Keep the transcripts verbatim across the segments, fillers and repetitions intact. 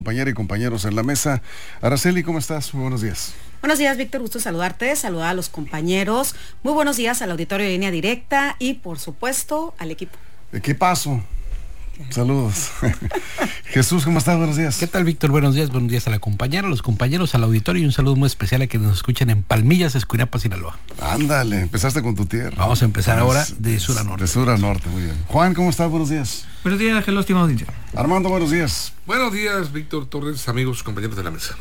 Compañera y compañeros en la mesa. Araceli, ¿cómo estás? Muy buenos días. Buenos días, Víctor, gusto saludarte, saludar a los compañeros. Muy buenos días al auditorio de Línea Directa y, por supuesto, al equipo. Equipazo. Saludos. Jesús, ¿cómo estás? Buenos días. ¿Qué tal, Víctor? Buenos días, buenos días a la compañera, a los compañeros, al auditorio y un saludo muy especial a quienes nos escuchan en Palmillas, Escuinapa, Sinaloa. Ándale, empezaste con tu tierra. Vamos a empezar es, ahora de sur a norte. De sur a norte, muy bien. Juan, ¿cómo estás? Buenos días. Buenos días, hello, estimado audiencia. Armando, buenos días. Buenos días, Víctor Torres, amigos, compañeros de la mesa.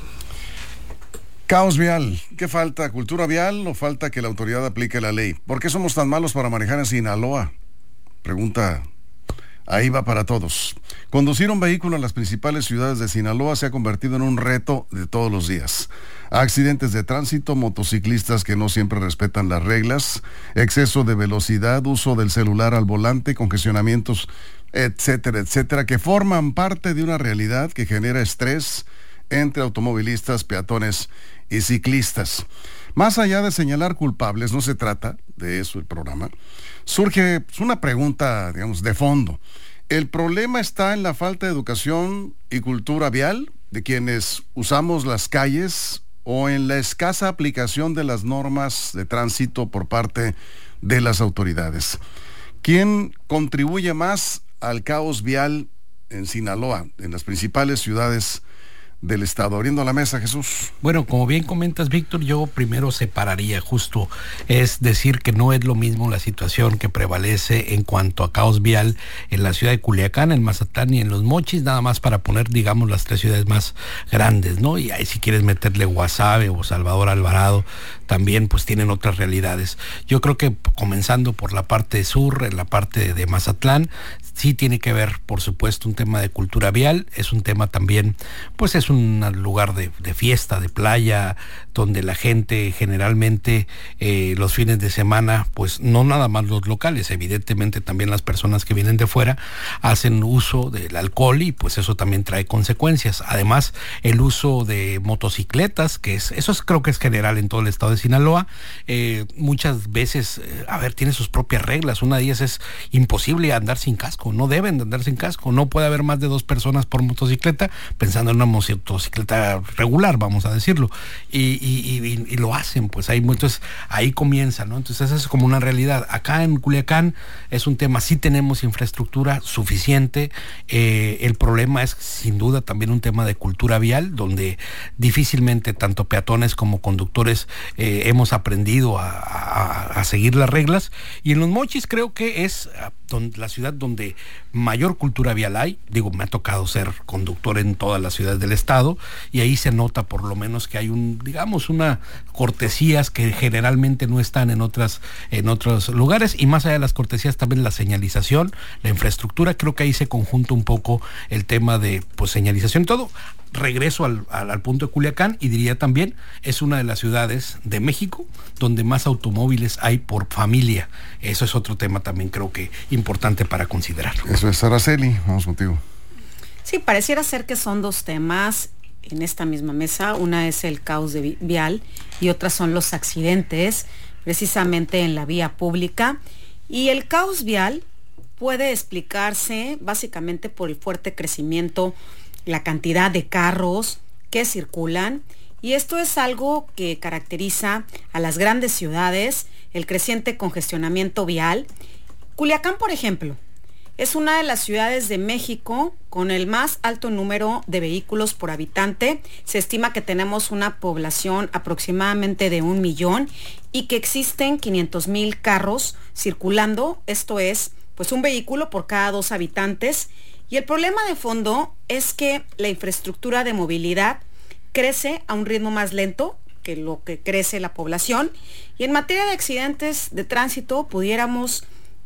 Caos vial. ¿Qué falta? ¿Cultura vial o falta que la autoridad aplique la ley? ¿Por qué somos tan malos para manejar en Sinaloa? Pregunta. Ahí va para todos. Conducir un vehículo en las principales ciudades de Sinaloa se ha convertido en un reto de todos los días. Accidentes de tránsito, motociclistas que no siempre respetan las reglas, exceso de velocidad, uso del celular al volante, congestionamientos, etcétera, etcétera, que forman parte de una realidad que genera estrés entre automovilistas, peatones y ciclistas. Más allá de señalar culpables, no se trata de eso el programa, surge una pregunta, digamos, de fondo. ¿El problema está en la falta de educación y cultura vial de quienes usamos las calles o en la escasa aplicación de las normas de tránsito por parte de las autoridades? ¿Quién contribuye más al caos vial en Sinaloa, en las principales ciudades del estado? Abriendo la mesa, Jesús. Bueno, como bien comentas, Víctor, yo primero separaría justo, es decir que no es lo mismo la situación que prevalece en cuanto a caos vial en la ciudad de Culiacán, en Mazatlán y en Los Mochis, nada más para poner, digamos, las tres ciudades más grandes, ¿no? Y ahí si quieres meterle Guasave o Salvador Alvarado, también pues tienen otras realidades. Yo creo que comenzando por la parte sur, en la parte de Mazatlán, sí tiene que ver, por supuesto, un tema de cultura vial, es un tema también, pues es un lugar de, de fiesta, de playa, donde la gente generalmente eh, los fines de semana, pues no nada más los locales, evidentemente también las personas que vienen de fuera hacen uso del alcohol y pues eso también trae consecuencias. Además, el uso de motocicletas, que es eso es, creo que es general en todo el estado de Sinaloa, eh, muchas veces, eh, a ver, tiene sus propias reglas. Una de ellas es imposible andar sin casco, no deben de andar sin casco, no puede haber más de dos personas por motocicleta, pensando en una motocicleta regular, vamos a decirlo, y, y, y, y lo hacen, pues ahí, entonces ahí comienza, ¿no? Entonces esa es como una realidad. Acá en Culiacán es un tema, sí tenemos infraestructura suficiente, eh, el problema es sin duda también un tema de cultura vial, donde difícilmente tanto peatones como conductores eh, hemos aprendido a, a, a seguir las reglas, y en Los Mochis creo que es donde, la ciudad donde mayor cultura vial hay. Digo, me ha tocado ser conductor en todas las ciudades del estado y ahí se nota por lo menos que hay un, digamos, una cortesías que generalmente no están en otras, en otros lugares, y más allá de las cortesías también la señalización, la infraestructura. Creo que ahí se conjunta un poco el tema de pues señalización, todo. Regreso al, al, al punto de Culiacán y diría también, es una de las ciudades de México donde más automóviles hay por familia. Eso es otro tema también creo que importante para considerar. Eso es, Araceli, vamos contigo. Sí, pareciera ser que son dos temas en esta misma mesa. Una es el caos de vial y otra son los accidentes, precisamente en la vía pública. Y el caos vial puede explicarse básicamente por el fuerte crecimiento, la cantidad de carros que circulan, y esto es algo que caracteriza a las grandes ciudades, el creciente congestionamiento vial. Culiacán, por ejemplo, es una de las ciudades de México con el más alto número de vehículos por habitante. Se estima que tenemos una población aproximadamente de un millón y que existen quinientos mil carros circulando, esto es, pues un vehículo por cada dos habitantes. Y el problema de fondo es que la infraestructura de movilidad crece a un ritmo más lento que lo que crece la población. Y en materia de accidentes de tránsito, pudiéramos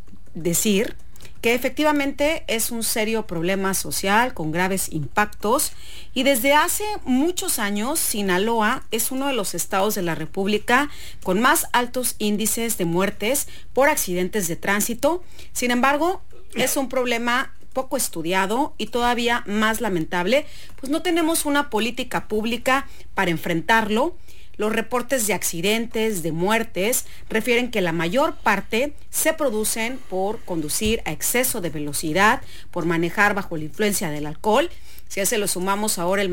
decir que efectivamente es un serio problema social con graves impactos. Y desde hace muchos años, Sinaloa es uno de los estados de la República con más altos índices de muertes por accidentes de tránsito. Sin embargo, es un problema poco estudiado y todavía más lamentable, pues no tenemos una política pública para enfrentarlo. Los reportes de accidentes, de muertes, refieren que la mayor parte se producen por conducir a exceso de velocidad, por manejar bajo la influencia del alcohol. Si a ese lo sumamos ahora el